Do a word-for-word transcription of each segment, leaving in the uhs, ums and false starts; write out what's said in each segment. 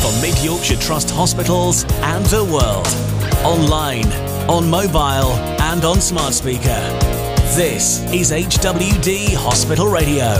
for Mid Yorkshire Trust hospitals and the world. Online, on mobile and on smart speaker. This is H W D Hospital Radio.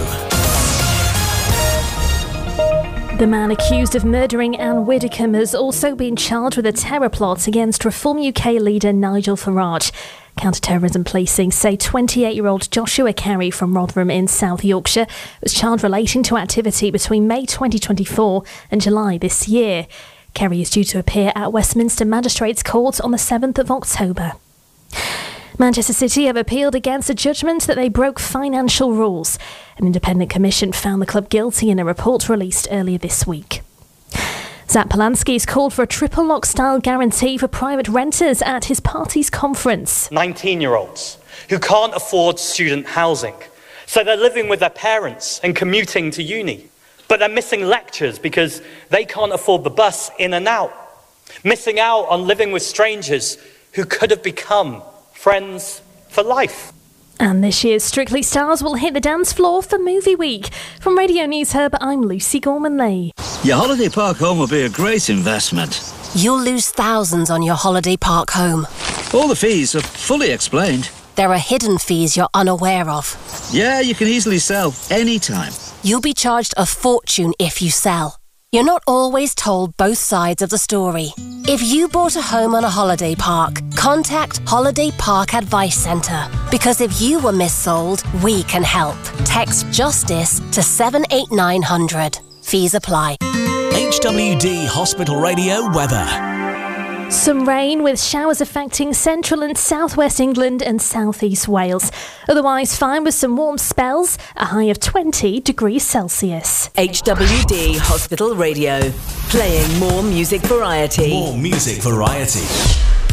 The man accused of murdering Anne Widdecombe has also been charged with a terror plot against Reform U K leader Nigel Farage. Counter-terrorism policing say twenty-eight-year-old Joshua Carey from Rotherham in South Yorkshire was charged relating to activity between May twenty twenty-four and July this year. Carey is due to appear at Westminster Magistrates Court on the seventh of October. Manchester City have appealed against a judgment that they broke financial rules. An independent commission found the club guilty in a report released earlier this week. Zach Polanski has called for a triple lock style guarantee for private renters at his party's conference. nineteen-year-olds who can't afford student housing, so they're living with their parents and commuting to uni, but they're missing lectures because they can't afford the bus in and out, missing out on living with strangers who could have become friends for life. And this year's Strictly Stars will hit the dance floor for Movie Week. From Radio News Hub, I'm Lucy Gorman-Lee. Your holiday park home will be a great investment. You'll lose thousands on your holiday park home. All the fees are fully explained. There are hidden fees you're unaware of. Yeah, you can easily sell anytime. You'll be charged a fortune if you sell. You're not always told both sides of the story. If you bought a home on a holiday park, contact Holiday Park Advice Centre. Because if you were missold, we can help. Text JUSTICE to seven eight nine hundred. Fees apply. H W D Hospital Radio weather. Some rain with showers affecting central and southwest England and southeast Wales. Otherwise fine with some warm spells, a high of twenty degrees Celsius. H W D Hospital Radio, playing more music variety. More music variety.